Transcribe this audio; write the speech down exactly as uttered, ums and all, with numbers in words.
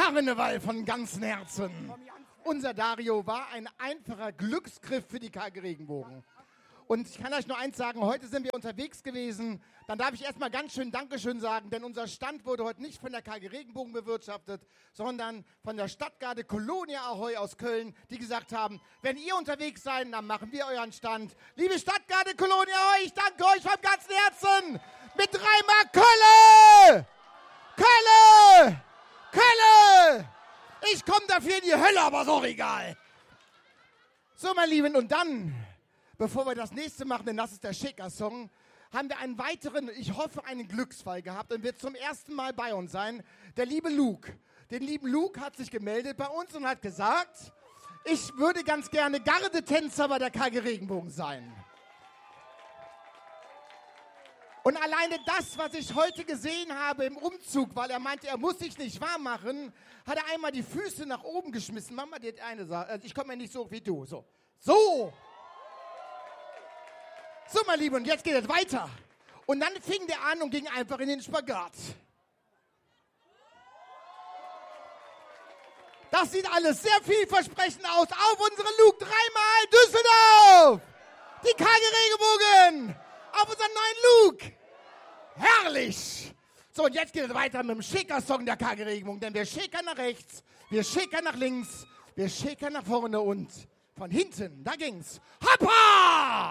Karneval von ganzem Herzen. Unser Dario war ein einfacher Glücksgriff für die K G Regenbogen. Und ich kann euch nur eins sagen, heute sind wir unterwegs gewesen. Dann darf ich erstmal ganz schön Dankeschön sagen, denn unser Stand wurde heute nicht von der K G Regenbogen bewirtschaftet, sondern von der Stadtgarde Kolonia Ahoi aus Köln, die gesagt haben, wenn ihr unterwegs seid, dann machen wir euren Stand. Liebe Stadtgarde Kolonia Ahoi, ich danke euch vom ganzen Herzen. Mit dreimal Kölle! Kölle! Kölle! Ich komme dafür in die Hölle, aber so egal. So, meine Lieben, und dann, bevor wir das nächste machen, denn das ist der Shaker-Song, haben wir einen weiteren, ich hoffe, einen Glücksfall gehabt und wird zum ersten Mal bei uns sein. Der liebe Luke. Den lieben Luke hat sich gemeldet bei uns und hat gesagt, ich würde ganz gerne Gardetänzer bei der K G Regenbogen sein. Und alleine das, was ich heute gesehen habe im Umzug, weil er meinte, er muss sich nicht warm machen, hat er einmal die Füße nach oben geschmissen. Mach mal die eine Sache. Also ich komme ja nicht so wie du. So. So. So, mein Liebe, und jetzt geht es weiter. Und dann fing der an und ging einfach in den Spagat. Das sieht alles sehr vielversprechend aus. Auf unsere Luke, dreimal Düsseldorf. Die K G Regenbogen. Auf unseren neuen Luke. Herrlich. So, und jetzt geht es weiter mit dem Shaker-Song der K G Regenbogen. Denn wir shakern nach rechts, wir shakern nach links, wir shakern nach vorne und von hinten, da ging's. Hoppa!